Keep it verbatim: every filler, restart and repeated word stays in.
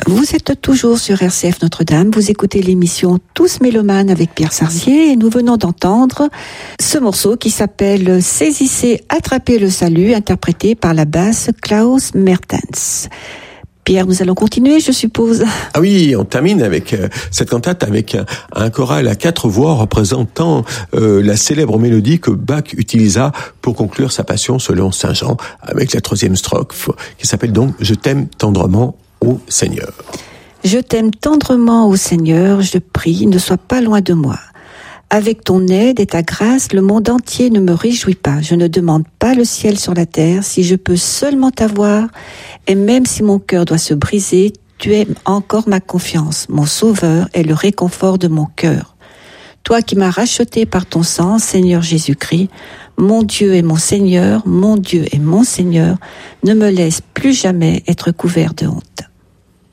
Vous êtes toujours sur R C F Notre-Dame, vous écoutez l'émission Tous Mélomanes avec Pierre Sarzier et nous venons d'entendre ce morceau qui s'appelle Saisissez, attrapez le salut, interprété par la basse Klaus Mertens. Pierre, nous allons continuer, je suppose. Ah oui, on termine avec euh, cette cantate avec un, un choral à quatre voix représentant euh, la célèbre mélodie que Bach utilisa pour conclure sa passion selon Saint Jean, avec la troisième strophe qui s'appelle donc « Je t'aime tendrement, ô Seigneur ». Je t'aime tendrement, ô Seigneur, je prie, ne sois pas loin de moi. Avec ton aide et ta grâce, le monde entier ne me réjouit pas. Je ne demande pas le ciel sur la terre, si je peux seulement t'avoir, et même si mon cœur doit se briser, tu es encore ma confiance. Mon sauveur est le réconfort de mon cœur. Toi qui m'as racheté par ton sang, Seigneur Jésus-Christ, mon Dieu et mon Seigneur, mon Dieu et mon Seigneur, ne me laisse plus jamais être couvert de honte.